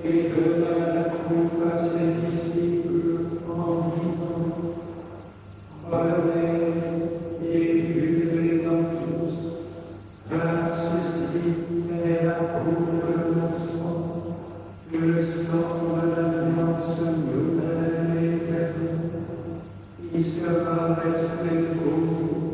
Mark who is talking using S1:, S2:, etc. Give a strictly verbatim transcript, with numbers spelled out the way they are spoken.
S1: et donna la coupe à ses disciples en disant: Prenez et buvez-en tous, car ceci est la coupe de mon sang, le sang